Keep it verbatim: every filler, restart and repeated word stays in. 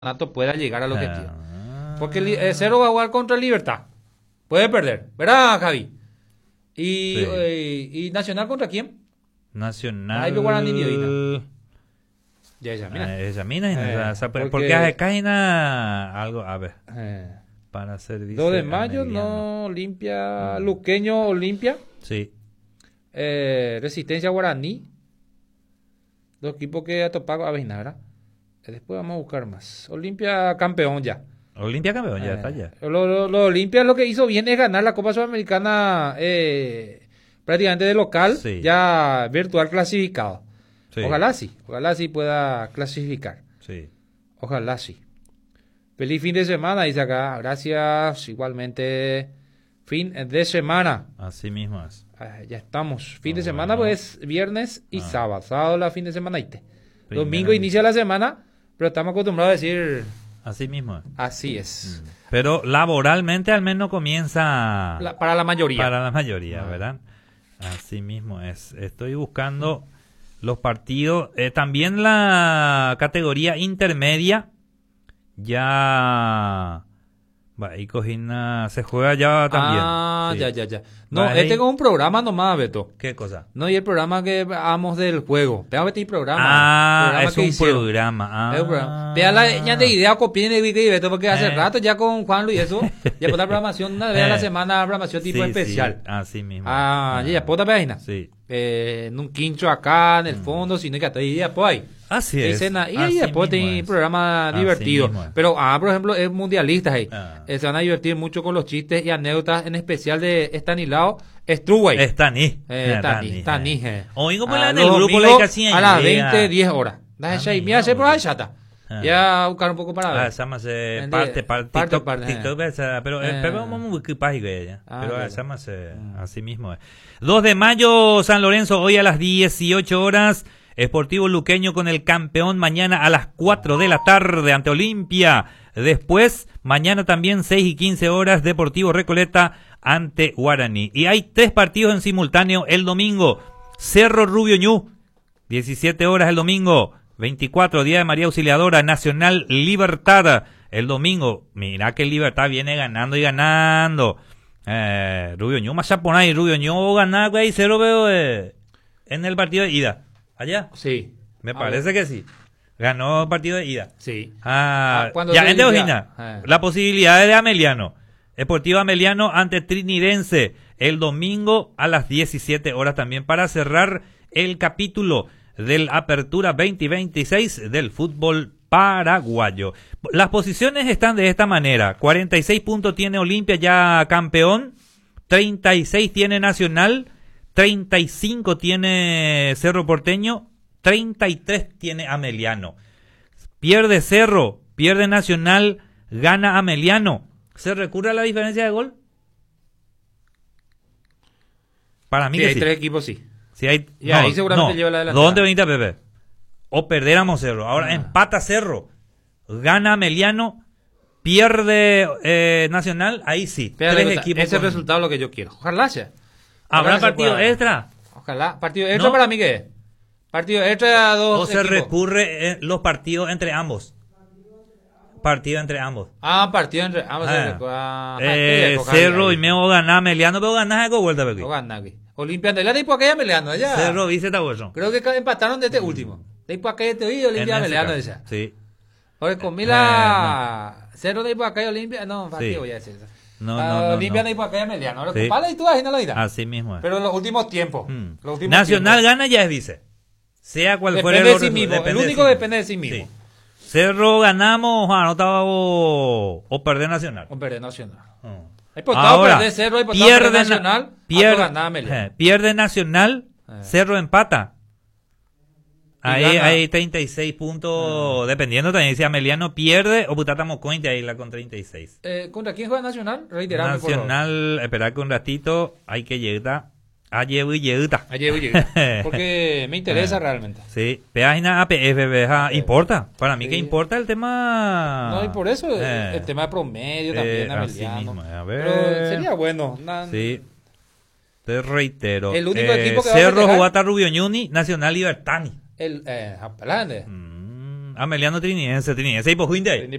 campeonato pueda llegar al objetivo. Ah. Porque el eh, Cerro va a jugar contra el Libertad. Puede perder, ¿verdad, Javi? Y, Sí. eh, ¿Y Nacional contra quién? Nacional. Ahí me guardan ni hoy, Ya, ya, mira. Eh, esa mina, Eh, o sea, porque- porque hace caína algo, a ver, Eh, para servicio. dos de mayo, no, Olimpia, Luqueño, Olimpia, Sí. eh, Resistencia Guaraní, dos equipos que ha topado a Beinara. Después vamos a buscar más. Olimpia campeón ya. Olimpia campeón, ya Eh, está ya. Lo, lo, lo Olimpia lo que hizo bien es ganar la Copa Sudamericana eh, prácticamente de local, Sí. ya virtual clasificado. Sí. Ojalá sí, ojalá sí pueda clasificar. Sí. Ojalá sí. Feliz fin de semana, dice acá. Gracias, igualmente. Fin de semana. Así mismo es. Ah, ya estamos. Fin de Ah, semana, bueno. pues viernes y Ah. sábado. Sábado la fin de semana. Ite. Primera Domingo vez. inicia la semana, pero estamos acostumbrados a decir Así mismo es. así es. Pero laboralmente al menos comienza La- para la mayoría. para la mayoría, Ah. ¿verdad? Así mismo es. Estoy buscando los partidos. Eh, también la categoría intermedia. Ya. Va, y Cojina se juega ya también. Ah, Sí. ya, ya, ya. No, Va, este ahí- es un programa nomás, Beto. ¿Qué cosa? No, y el programa que hablamos del juego. Vea, Beto, y programa. Ah, programa es que un hicieron. programa. Ah. Es un programa. Vea la ña de idea, copien y Beto, porque hace Eh. rato ya con Juan Luis eso, ya por la programación, una vez a la Eh. semana, programación tipo Sí, especial. sí, así mismo. Ah, ya, ya, pota página. Sí. Eh, en un quincho acá, en el fondo, sino que hasta ahí, ya, pues ahí. Así es. Escena, y así después mismo tiene es. programa Así divertido. mismo es. Pero, ah, por ejemplo, es mundialistas ahí. Ah. Eh, se van a divertir mucho con los chistes y anécdotas, en especial de Estanislao Struway. Estani. Eh, Estani, Estani, eh. Oigo por Ah, la en el los grupo la domingos casi a las idea. veinte, diez horas. Da Ah, esa y mira, mira, se por oye. ahí chata. Ah. Ya a buscar un poco para Ah, ver. esa más eh, Ende- parte, parte, parte, TikTok, parte, TikTok, eh. esa, pero, eh, Eh. pero vamos a buscar ella. Ah, Pero claro. esa más, eh, así mismo es. dos de mayo, San Lorenzo, hoy a las dieciocho horas. Sportivo Luqueño con el campeón mañana a las cuatro de la tarde ante Olimpia. Después, mañana también seis y quince horas, Deportivo Recoleta ante Guaraní. Y hay tres partidos en simultáneo el domingo. Cerro Rubio Ñu, diecisiete horas el domingo. veinticuatro, Día de María Auxiliadora, Nacional Libertad. El domingo, mira que Libertad viene ganando y ganando. Eh, Rubio Ñu, más y Rubio Ñu ganar, güey, cero veo eh, en el partido de ida. Allá, Sí. me A parece ver. que sí. Ganó el partido de ida. Sí. Ah, Ah, cuando ya se en diga- Teojina, eh. la posibilidad de Ameliano. Deportivo Ameliano ante Trinidense el domingo a las diecisiete horas también para cerrar el capítulo del Apertura veinte veintiséis del fútbol paraguayo. Las posiciones están de esta manera. cuarenta y seis puntos tiene Olimpia ya campeón, treinta y seis tiene Nacional, treinta y cinco tiene Cerro Porteño, treinta y tres tiene Ameliano. Pierde Cerro, pierde Nacional, gana Ameliano. ¿Se recurre a la diferencia de gol? Para mí Sí, que hay sí. tres equipos, sí. Si hay, Y ahí seguramente lleva la delantera. ¿Dónde venita Pepe? O perderamos Cerro. Ahora Ah. empata Cerro. Gana Ameliano. Pierde eh, Nacional. Ahí sí. Pero tres ese equipos. es el con- resultado lo que yo quiero. Ojalá sea. ¿Habrá Ojalá se partido pueda. extra? Ojalá. Partido extra ¿No? para mí, ¿qué es? Partido extra a dos ¿O se equipos. recurre en los partidos entre ambos? Partido entre ambos. Ah, partido entre ambos. Ah. se recurre. Ah, Eh, ok, ok, Cerro ok. y Meo gana Ameliano, pero gana algo vuelta, Pepe. No gana aquí. Olimpia de la tipo aquella meleando allá. Cerro dice esta bolsa. Creo que empataron de este último. De tipo aquella te oí Olimpia En ese meleando caso. esa. Sí. Oye, con Mila. Cerro de tipo aquella Olimpia. No, Sí. partido voy a decir eso. No, Ah, no, no, Olimpia no. de tipo aquella meleando. Ahora, Sí. compadre, y tú ahí no lo dirás. Así mismo es. Pero en los últimos tiempos. Mm. Los últimos Nacional tiempos. gana ya es vice. Sea cual fuera Depende de el sí resu- mismo. El depende de único sí depende de sí mismo. Sí. Cerro ganamos, anotado o, o perder Nacional. O perder Nacional. Mm. Hay portado perder Cerro, hay portado perder na- Nacional. pierde, Pierde, Amelia. eh, pierde Nacional, Eh. Cerro empata. Y Ahí gana. hay treinta y seis puntos, dependiendo también si Ameliano pierde o Putata Mocointe ahí la con treinta y seis. Eh, ¿Contra quién juega Nacional? Reiterame, por favor. Nacional, esperar que un ratito, hay que llegar. Ayer y llegar. Ayer, oye, porque me interesa realmente. Sí, página A P F, veja, Eh, importa. Para mí sí. que importa el tema. No, y por eso Eh, el tema de promedio eh, también, así Ameliano. mismo, a ver. Pero sería bueno. na- Sí. Te reitero. El único eh, equipo que va a Cerro festejar- Jugata Rubio Ñuni, Nacional Libertani. El, eh, Apalande. Mm, Ameliano Triniense, Triniense y Pojuinte.